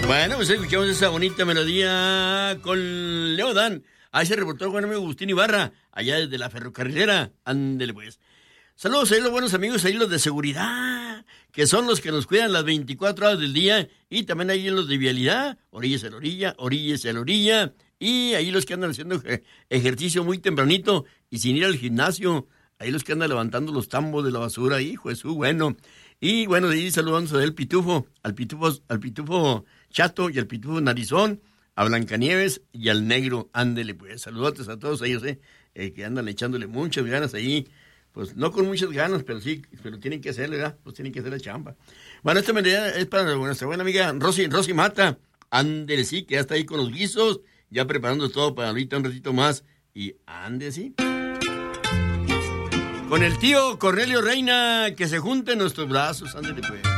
Bueno, pues escuchamos esa bonita melodía con Leodán. Ahí se reportó Juan amigo Agustín Ibarra, allá desde la ferrocarrilera. Ándele pues. Saludos ahí los buenos amigos, ahí los de seguridad, que son los que nos cuidan las 24 horas del día, y también ahí los de vialidad, orillas a la orilla, orillas a la orilla, y ahí los que andan haciendo ejercicio muy tempranito y sin ir al gimnasio, ahí los que andan levantando los tambos de la basura, hijo de su bueno. Y bueno, de ahí saludamos al pitufo Chato y al pitufo Narizón, a Blancanieves y al negro. Ándele pues, saludos a todos ellos, que andan echándole muchas ganas ahí. Pues no con muchas ganas, pero sí, pero tienen que hacerle, ¿verdad? Pues tienen que hacer la chamba. Bueno, esta medida es para nuestra buena amiga Rosy Mata. Ándele, sí, que ya está ahí con los guisos, ya preparando todo para ahorita un ratito más. Y ande, sí. Con el tío Cornelio Reina, que se junten nuestros brazos, ándele pues.